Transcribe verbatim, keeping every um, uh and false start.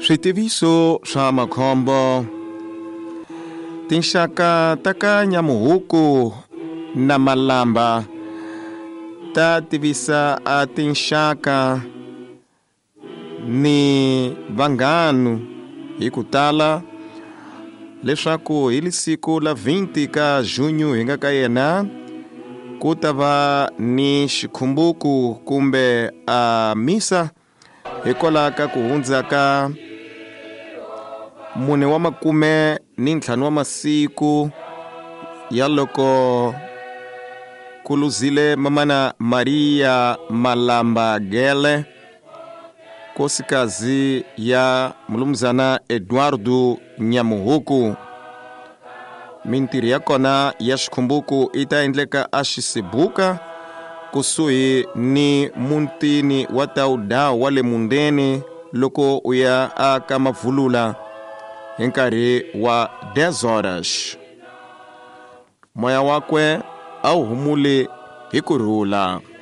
Switiviso swa makhombo. Tinxaka ta ka Nyamuhuku na Malamba ta tivisa a tinxaka ni vanghanu hi ku tala leswaku hi siku la vinte ka Junho hi nga ka yena ku ta va ni xikhumbuku kumbe a misa hikwalaho ka ku hundza ka mune wa makume ni ntlhanu wa masiku ya loko ku luzile mamana Maria Malamba Gele, kosikazi ya mulumzana Eduardo Nyamuhuku. Mintiri ya kona ya xikhumbuku ita endleka a Xisibuka kusuhi ni muntini wa Tauda wa le Mundeni loko u ya a ka Mavulula hi nkarhi wa dez horas. Moya wakwe a wu humule hi kurhula.